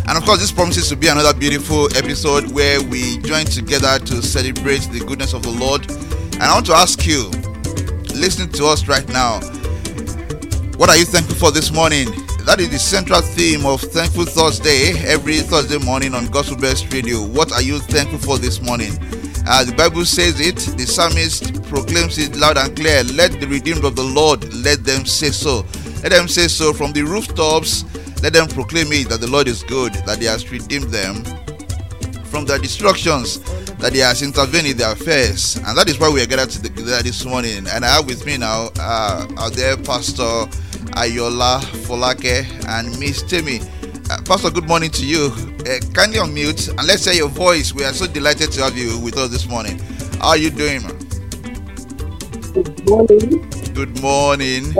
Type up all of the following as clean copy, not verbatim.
And of course, this promises to be another beautiful episode where we join together to celebrate the goodness of the Lord. And I want to ask you, listening to us right now, what are you thankful for this morning? That is the central theme of Thankful Thursday, every Thursday morning on Gospel Best Radio. What are you thankful for this morning? The Bible says it, the psalmist proclaims it loud and clear. Let the redeemed of the Lord, let them say so. Let them say so from the rooftops. Let them proclaim it that the Lord is good, that He has redeemed them from their destructions, that He has intervened in their affairs. And that is why we are gathered together this morning. And I have with me now our dear Pastor Ayola Folake and Miss Temi. Pastor, good morning to you. Kindly unmute and let's hear your voice. We are so delighted to have you with us this morning. How are you doing, man? Good morning. Good morning.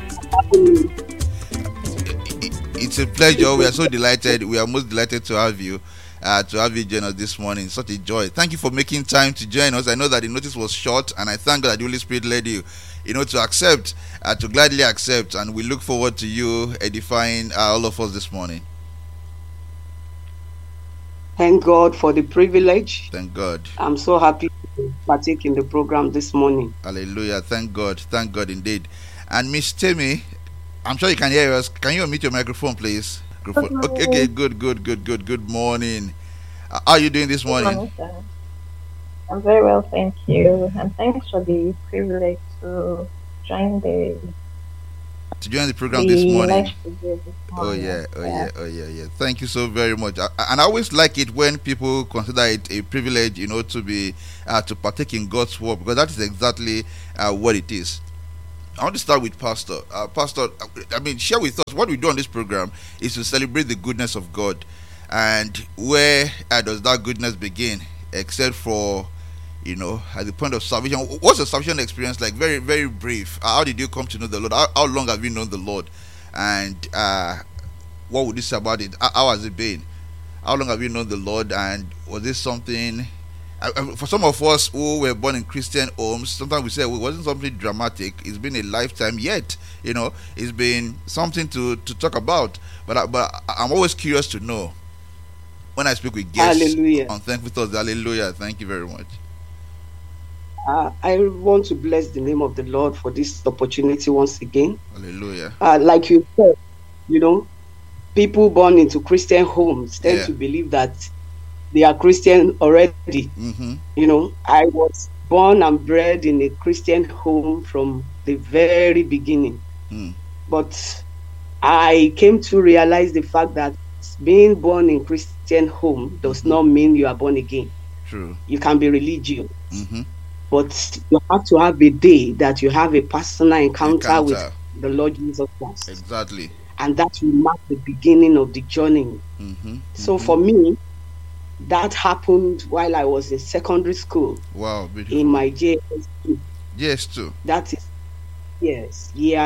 It's a pleasure. We are so delighted. We are most delighted to have you join us this morning. Such a joy. Thank you for making time to join us. I know that the notice was short, and I thank God that the Holy Spirit led you, to accept, to gladly accept, and we look forward to you edifying all of us this morning. Thank God for the privilege. Thank God. I'm so happy to partake in the program this morning. Hallelujah. Thank God. Thank God indeed. And Miss Temi, I'm sure you can hear us. Can you unmute your microphone, please? Okay, good. Good morning. How are you doing this morning? Good morning, sir. I'm very well, thank you. And thanks for the privilege to join the program this morning. Oh yeah. Thank you so very much. And I always like it when people consider it a privilege, to be to partake in God's work, because that is exactly what it is. I want to start with Pastor. Pastor, share with us what we do on this program is to celebrate the goodness of God. And where does that goodness begin? Except for, at the point of salvation. What's the salvation experience like? Very, very brief. How did you come to know the Lord? How long have you known the Lord? And what would you say about it? How has it been? How long have you known the Lord? And was this something... for some of us who were born in Christian homes, sometimes we say it wasn't something dramatic. It's been a lifetime, yet it's been something to talk about. But I'm always curious to know when I speak with guests. Hallelujah. On Thankful Thursday. Hallelujah. Thank you very much. I want to bless the name of the Lord for this opportunity once again. Hallelujah. Like you said, people born into Christian homes tend to believe that they are Christian already. Mm-hmm. I was born and bred in a Christian home from the very beginning. But I came to realize the fact that being born in Christian home does not mean you are born again. True. You can be religious. Mm-hmm. But you have to have a day that you have a personal encounter with the Lord Jesus Christ. Exactly. And that will mark the beginning of the journey. Mm-hmm. So for me, that happened while I was in secondary school. Wow, beautiful. In my JS2. JS2. That is, year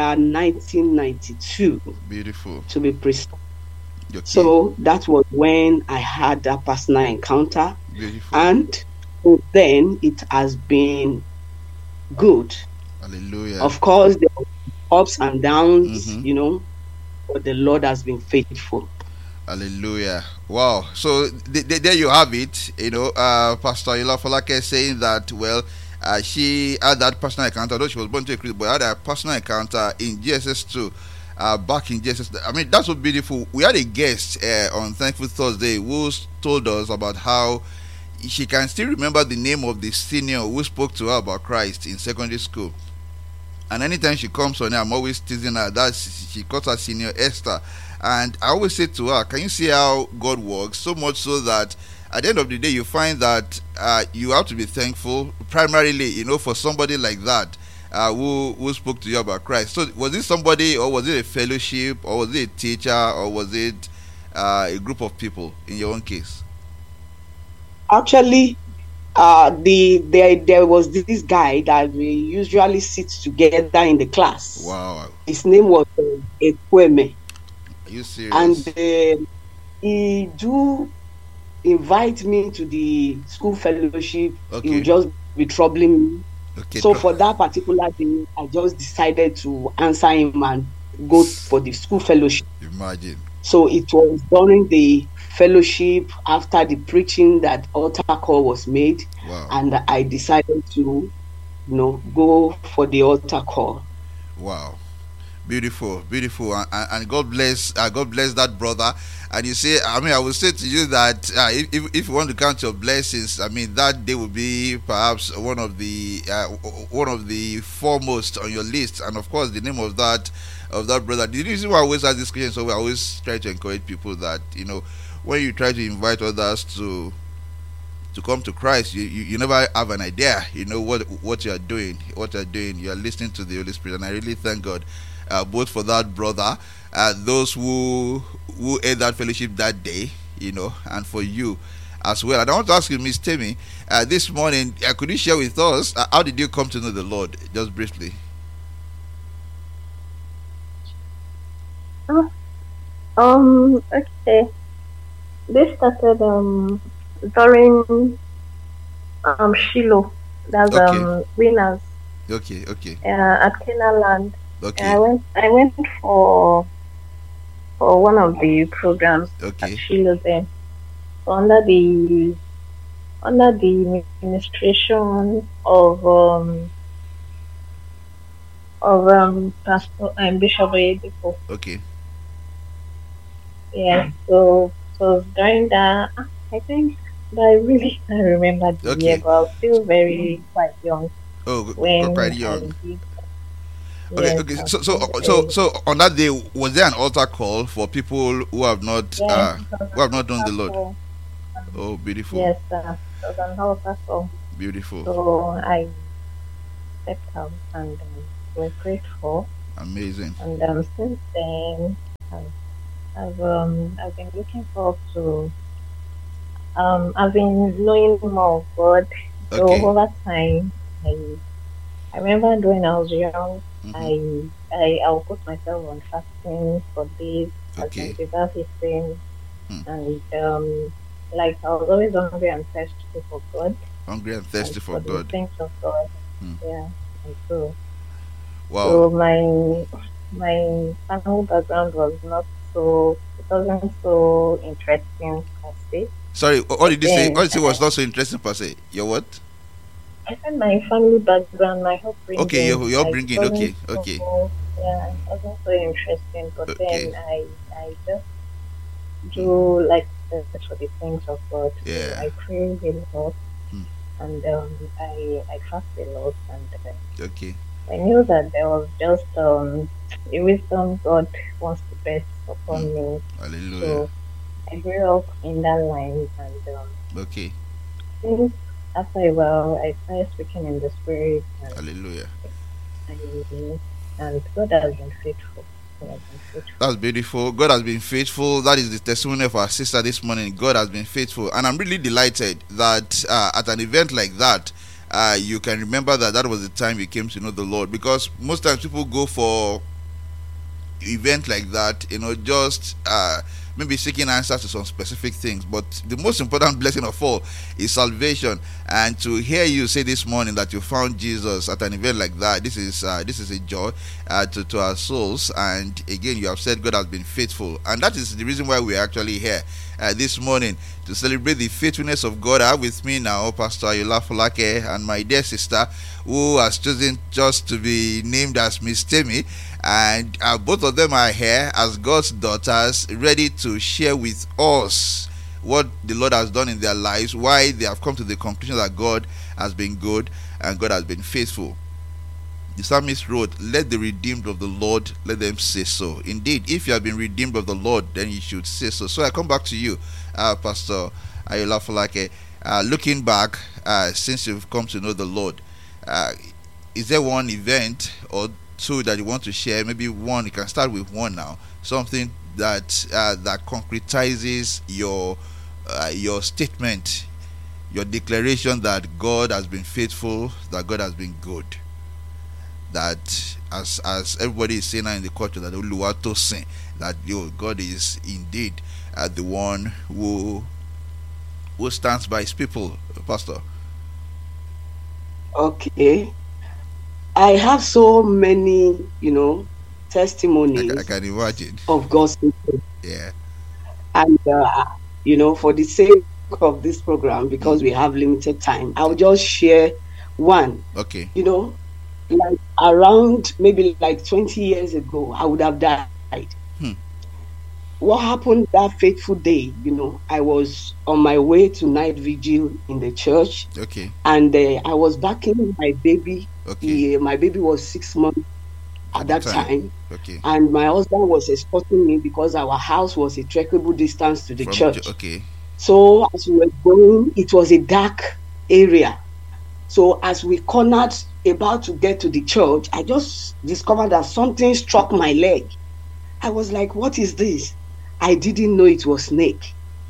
1992. Beautiful. To be precise. Okay. So that was when I had that personal encounter. Beautiful. And then it has been good. Hallelujah. Of course, there were ups and downs, but the Lord has been faithful. Hallelujah. Wow. So there you have it. Pastor Ayola Folake saying that, she had that personal encounter, although she was born to a Christian, but had a personal encounter in GSS2, back in GSS. That's so beautiful. We had a guest on Thankful Thursday who told us about how she can still remember the name of the senior who spoke to her about Christ in secondary school. And anytime she comes on here, I'm always teasing her that she calls her senior Esther. And I always say to her, can you see how God works? So much so that at the end of the day, you find that you have to be thankful primarily, for somebody like that who spoke to you about Christ. So was it somebody, or was it a fellowship, or was it a teacher, or was it a group of people in your own case? Actually, there was this guy that we usually sit together in the class. Wow. His name was Ekweme. Are you serious? And he do invite me to the school fellowship. Okay. He would just be troubling me. Okay. So for that particular day, I just decided to answer him and go for the school fellowship. Imagine. So it was during the fellowship after the preaching that altar call was made, Wow. and I decided to, go for the altar call. Wow. Beautiful, beautiful, and God bless that brother. And you say, I mean, I will say to you that if you want to count your blessings, I mean, that day will be perhaps one of the foremost on your list. And of course, the name of that brother. The reason why I always ask this question, so I always try to encourage people that when you try to invite others to come to Christ, you never have an idea, what you are doing, you are listening to the Holy Spirit. And I really thank God, both for that brother, those who ate that fellowship that day, and for you as well. And I want to ask you, Miss Temi, this morning, could you share with us, how did you come to know the Lord, just briefly? Okay. This started during Shiloh. That's Okay. winners Okay. at Kenaland. Okay. I went for one of the programs at Okay. Shiloh then. So under the administration of Pastor and Bishop Oyedepo. Okay. Yeah. So during that, I think, but I really can't remember the Okay. year, but I was still very quite young Oh, when quite I young. did. Okay, Yes, okay. I was So, still so on that day, was there an altar call for people who have not yes, it was who have an not known the altar Lord? call. Oh, beautiful, Yes, it was an altar call. beautiful, So I stepped out and we're grateful. amazing. And since then, I've been looking forward to I've been knowing more of God. So Okay. over time, I remember when I was young, Mhm. I'll put myself on fasting for days, as Okay. without eating, Hmm. and like I was always hungry and thirsty for God Hungry and and thirsty for for the God. things of God. Hmm. Yeah, and so Wow. so my family background was not so it wasn't so interesting per se. Sorry, what But did you say? What then did you say was not so interesting per se? Your what? I said my family background, my Okay, upbringing, you're like it bringing. wasn't Okay, okay, so yeah, it wasn't so interesting. But then okay. I just Hmm. do like search for the things of God. So Yeah. I pray a lot, Hmm. and I fast a lot, and Okay. I knew that there was just a wisdom God wants to best Hmm. upon me. Hallelujah. So I grew up in that line, and Okay. since after a while I started speaking in the spirit, Hallelujah. and God has been faithful. He has been faithful. That's beautiful. God has been faithful. That is the testimony of our sister this morning. God has been faithful. And I'm really delighted that at an event like that, you can remember that was the time you came to know the Lord. Because most times people go for event like that, just maybe seeking answers to some specific things. But the most important blessing of all is salvation. And to hear you say this morning that you found Jesus at an event like that, this is a joy to our souls. And again, you have said God has been faithful, and that is the reason why we are actually here this morning to celebrate the faithfulness of God. I have with me now Pastor Ayola Folake and my dear sister, who has chosen just to be named as Miss Temi. And both of them are here as God's daughters, ready to share with us what the Lord has done in their lives, why they have come to the conclusion that God has been good and God has been faithful. The psalmist wrote, "Let the redeemed of the Lord, let them say so." Indeed, if you have been redeemed of the Lord, then you should say so. So I come back to you, Pastor Ayola Folake. Looking back, since you've come to know the Lord, is there one event or two that you want to share? Maybe one, you can start with one now. Something that concretizes your statement, your declaration that God has been faithful, that God has been good. That as everybody is saying now in the culture, that Oluwato sing, that God is indeed the one who stands by his people, Pastor. Okay. I have so many, testimonies I can imagine. of God's people. Yeah. And for the sake of this program, because we have limited time, I'll just share one. Okay. Like around maybe like 20 years ago, I would have died. Hmm. What happened that fateful day? I was on my way to night vigil in the church, Okay. and I was backing my baby. Okay. My baby was 6 months At at the that time. time, Okay. and my husband was escorting me because our house was a trekkable distance to the church. Okay. So as we were going, it was a dark area. So as we cornered about to get to the church, I just discovered that something struck my leg. I was like, what is this? I didn't know it was snake.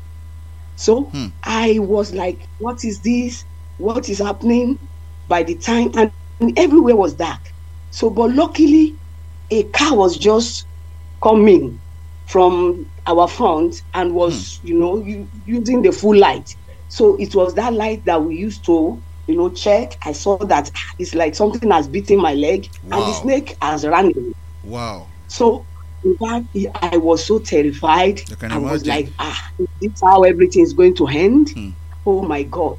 So I was like, what is this? What is happening? By the time, and everywhere was dark. So, but luckily, a car was just coming from our front and was, using the full light. So it was that light that we used to, check. I saw that it's like something has beaten my leg, and the Wow. snake has run away. Wow. So in fact, I was so terrified. I can was imagine. like, is this how everything is going to end? Hmm. Oh my God.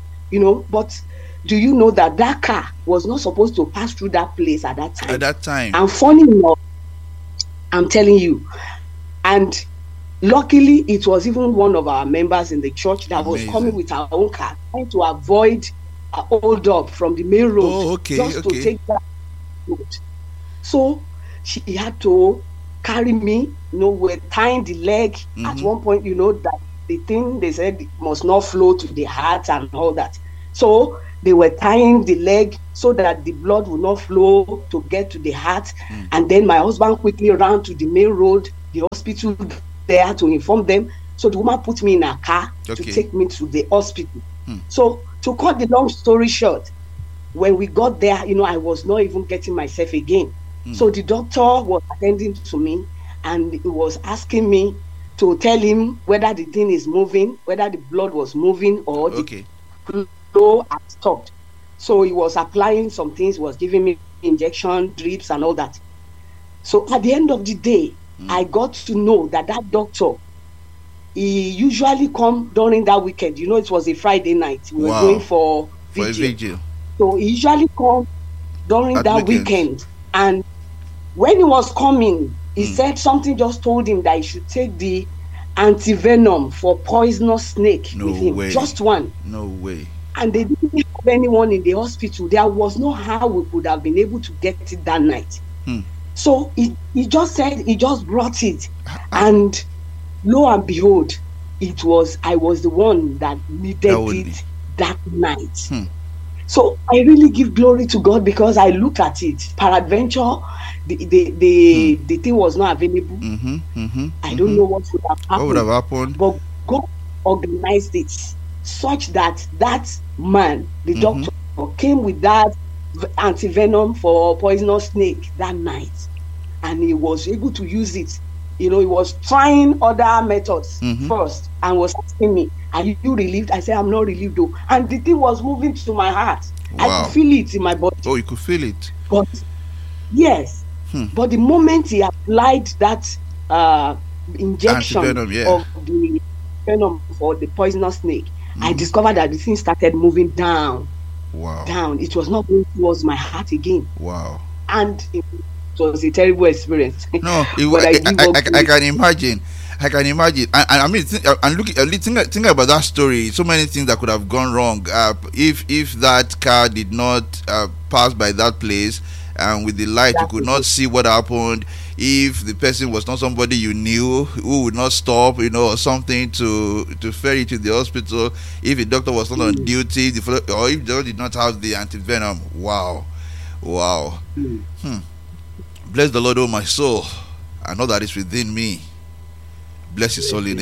But do you know that that car was not supposed to pass through that place at that time? At that time. And funny enough, I'm telling you, and luckily it was even one of our members in the church that was Amazing. coming with our own car, trying to avoid a hold up from the main road, Oh, okay, just okay. to take that road. So she had to carry me, we're tying the leg at one point, that the thing they said must not flow to the heart and all that. So they were tying the leg so that the blood would not flow to get to the heart. And then my husband quickly ran to the main road, the hospital there, to inform them. So the woman put me in a car to take me to the hospital. So to cut the long story short, when we got there, I was not even getting myself again. So the doctor was attending to me, and he was asking me to tell him whether the thing is moving, whether the blood was moving or the flow had stopped. So he was applying some things, was giving me injection, drips and all that. So at the end of the day, I got to know that doctor, he usually come during that weekend. It was a Friday night. We were going for vigil. So he usually come during that weekend. And when he was coming, he said something just told him that he should take the antivenom for poisonous snake with him. Way. Just one. No way. And they didn't have anyone in the hospital. There was no how we could have been able to get it that night. So he just said he just brought it. And lo and behold, I was the one that needed it that night. So I really give glory to God, because I looked at it. Peradventure, the thing was not available. I don't know what would have happened. What would have happened? But God organized it such that man, the doctor, came with that antivenom for poisonous snake that night, and he was able to use it. He was trying other methods first, and was asking me, are you relieved? I said, I'm not relieved though. And the thing was moving to my heart. Wow. I could feel it in my body. Oh, you could feel it? But yes. But the moment he applied that injection of the venom for the poisonous snake, I discovered that the thing started moving down. Wow. Down. It was not going towards my heart again. Wow. And it was a terrible experience. No, I can imagine. I can imagine. And I mean, thinking about that story, so many things that could have gone wrong. If that car did not pass by that place, and with the light you could not see what happened. If the person was not somebody you knew, who would not stop, or something to ferry to the hospital. If the doctor was not on duty, or if they did not have the antivenom. Wow. Bless the Lord, oh my soul, and all that is within me. Bless His holy name.